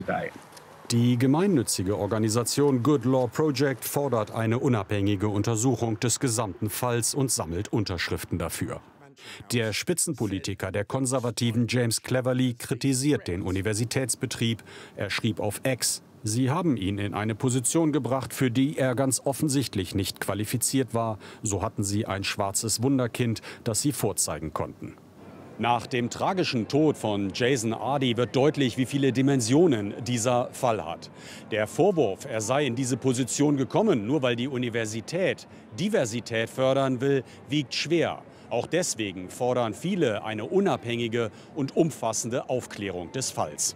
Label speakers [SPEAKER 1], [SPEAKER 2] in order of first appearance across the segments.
[SPEAKER 1] Die gemeinnützige Organisation Good Law Project fordert eine unabhängige Untersuchung des gesamten Falls und sammelt Unterschriften dafür. Der Spitzenpolitiker der Konservativen James Cleverly kritisiert den Universitätsbetrieb. Er schrieb auf X: Sie haben ihn in eine Position gebracht, für die er ganz offensichtlich nicht qualifiziert war. So hatten sie ein schwarzes Wunderkind, das sie vorzeigen konnten. Nach dem tragischen Tod von Jason Ardy wird deutlich, wie viele Dimensionen dieser Fall hat. Der Vorwurf, er sei in diese Position gekommen, nur weil die Universität Diversität fördern will, wiegt schwer. Auch deswegen fordern viele eine unabhängige und umfassende Aufklärung des Falls.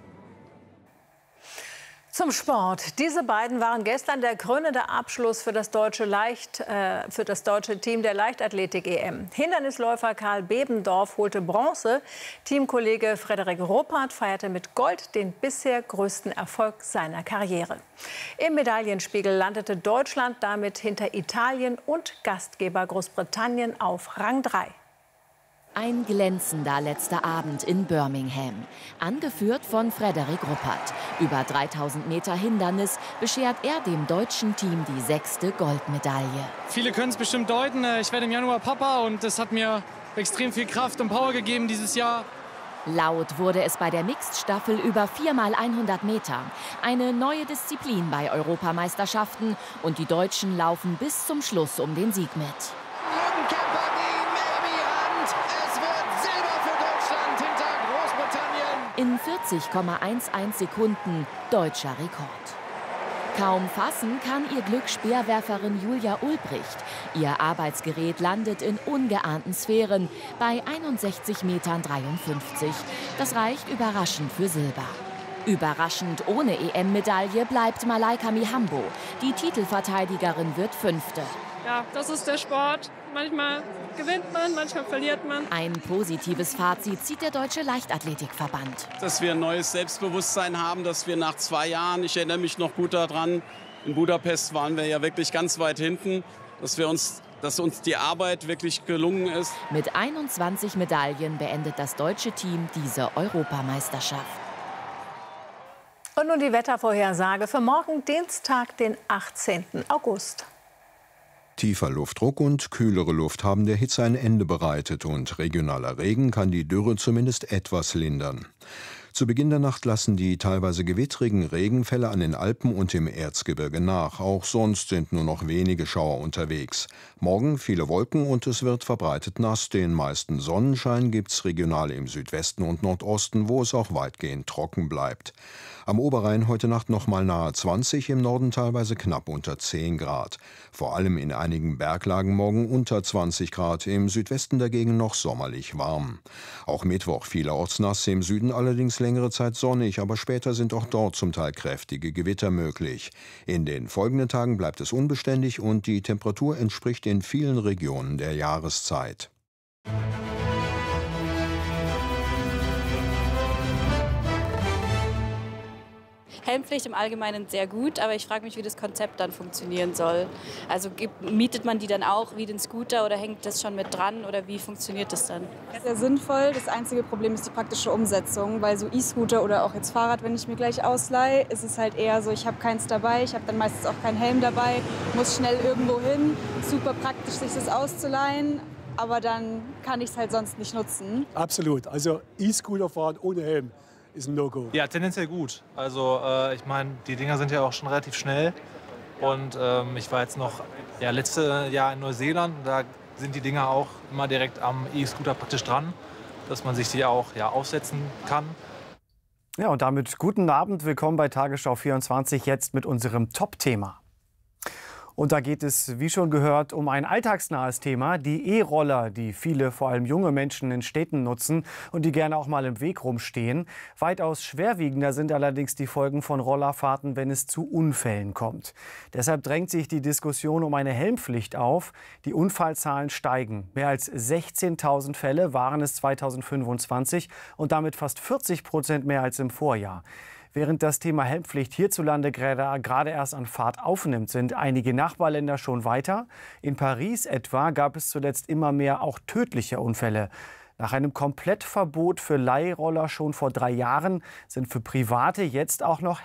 [SPEAKER 2] Zum Sport. Diese beiden waren gestern der krönende Abschluss für das deutsche Team der Leichtathletik-EM. Hindernisläufer Karl Bebendorf holte Bronze. Teamkollege Frederik Ruppert feierte mit Gold den bisher größten Erfolg seiner Karriere. Im Medaillenspiegel landete Deutschland damit hinter Italien und Gastgeber Großbritannien auf Rang 3.
[SPEAKER 3] Ein glänzender letzter Abend in Birmingham, angeführt von Frederik Ruppert. Über 3000 Meter Hindernis beschert er dem deutschen Team die 6. Goldmedaille.
[SPEAKER 4] Viele können es bestimmt deuten. Ich werde im Januar Papa und das hat mir extrem viel Kraft und Power gegeben dieses Jahr.
[SPEAKER 3] Laut wurde es bei der Mixed-Staffel über 4x100 Meter. Eine neue Disziplin bei Europameisterschaften und die Deutschen laufen bis zum Schluss um den Sieg mit. In 40,11 Sekunden deutscher Rekord. Kaum fassen kann ihr Glück Speerwerferin Julia Ulbricht. Ihr Arbeitsgerät landet in ungeahnten Sphären bei 61,53 Metern. Das reicht überraschend für Silber. Überraschend ohne EM-Medaille bleibt Malaika Mihambo. Die Titelverteidigerin wird 5.
[SPEAKER 5] Ja, das ist der Sport. Manchmal gewinnt man, manchmal verliert man.
[SPEAKER 3] Ein positives Fazit zieht der Deutsche Leichtathletikverband.
[SPEAKER 6] Dass wir ein neues Selbstbewusstsein haben, dass wir nach 2 Jahren, ich erinnere mich noch gut daran, in Budapest waren wir ja wirklich ganz weit hinten, dass uns die Arbeit wirklich gelungen ist.
[SPEAKER 3] Mit 21 Medaillen beendet das deutsche Team diese Europameisterschaft.
[SPEAKER 2] Und nun die Wettervorhersage für morgen, Dienstag, den 18. August.
[SPEAKER 7] Tiefer Luftdruck und kühlere Luft haben der Hitze ein Ende bereitet und regionaler Regen kann die Dürre zumindest etwas lindern. Zu Beginn der Nacht lassen die teilweise gewittrigen Regenfälle an den Alpen und im Erzgebirge nach. Auch sonst sind nur noch wenige Schauer unterwegs. Morgen viele Wolken und es wird verbreitet nass. Den meisten Sonnenschein gibt's regional im Südwesten und Nordosten, wo es auch weitgehend trocken bleibt. Am Oberrhein heute Nacht noch mal nahe 20, im Norden teilweise knapp unter 10 Grad. Vor allem in einigen Berglagen morgen unter 20 Grad, im Südwesten dagegen noch sommerlich warm. Auch Mittwoch vielerorts nass, im Süden allerdings längere Zeit sonnig, aber später sind auch dort zum Teil kräftige Gewitter möglich. In den folgenden Tagen bleibt es unbeständig und die Temperatur entspricht in vielen Regionen der Jahreszeit.
[SPEAKER 8] Helmpflicht im Allgemeinen sehr gut, aber ich frage mich, wie das Konzept dann funktionieren soll. Also mietet man die dann auch wie den Scooter oder hängt das schon mit dran oder wie funktioniert das dann?
[SPEAKER 9] Sehr sinnvoll. Das einzige Problem ist die praktische Umsetzung, weil so E-Scooter oder auch jetzt Fahrrad, wenn ich mir gleich ausleihe, ist es halt eher so, ich habe keins dabei, ich habe dann meistens auch keinen Helm dabei, muss schnell irgendwo hin. Super praktisch, sich das auszuleihen, aber dann kann ich es halt sonst nicht nutzen.
[SPEAKER 10] Absolut. Also E-Scooter fahren ohne Helm ist ein No-Go.
[SPEAKER 11] Ja, tendenziell gut. Also ich meine, die Dinger sind ja auch schon relativ schnell. Und ich war jetzt noch letztes Jahr in Neuseeland. Da sind die Dinger auch immer direkt am E-Scooter praktisch dran, dass man sich die auch aufsetzen kann.
[SPEAKER 12] Ja, und damit guten Abend. Willkommen bei Tagesschau 24, jetzt mit unserem Top-Thema. Und da geht es, wie schon gehört, um ein alltagsnahes Thema, die E-Roller, die viele, vor allem junge Menschen in Städten nutzen und die gerne auch mal im Weg rumstehen. Weitaus schwerwiegender sind allerdings die Folgen von Rollerfahrten, wenn es zu Unfällen kommt. Deshalb drängt sich die Diskussion um eine Helmpflicht auf. Die Unfallzahlen steigen. Mehr als 16.000 Fälle waren es 2025 und damit fast 40% mehr als im Vorjahr. Während das Thema Helmpflicht hierzulande gerade erst an Fahrt aufnimmt, sind einige Nachbarländer schon weiter. In Paris etwa gab es zuletzt immer mehr auch tödliche Unfälle. Nach einem Komplettverbot für Leihroller schon vor 3 Jahren sind für Private jetzt auch noch